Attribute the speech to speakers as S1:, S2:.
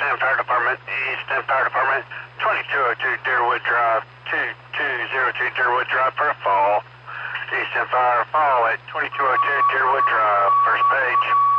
S1: End Fire Department, East End Fire Department, 2202 Deerwood Drive, 2202 Deerwood Drive for a fall. East End Fire, fall at 2202 Deerwood Drive, first page.